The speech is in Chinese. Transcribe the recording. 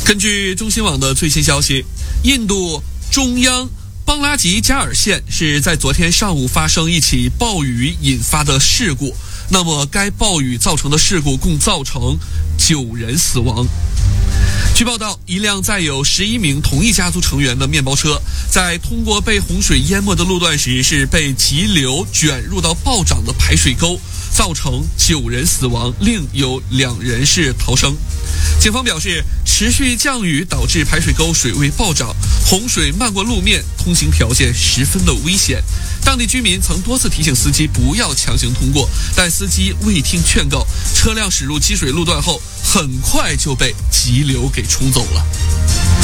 根据中新网的最新消息，印度中央邦拉吉加尔县是在昨天上午发生一起暴雨引发的事故。那么该暴雨造成的事故共造成9人死亡。据报道，一辆载有11名同一家族成员的面包车，在通过被洪水淹没的路段时，是被急流卷入到暴涨的排水沟，造成9人死亡，另有2人是逃生。警方表示，持续降雨导致排水沟水位暴涨，洪水漫过路面，通行条件十分的危险。当地居民曾多次提醒司机不要强行通过，但司机未听劝告，车辆驶入积水路段后，很快就被急流给冲走了。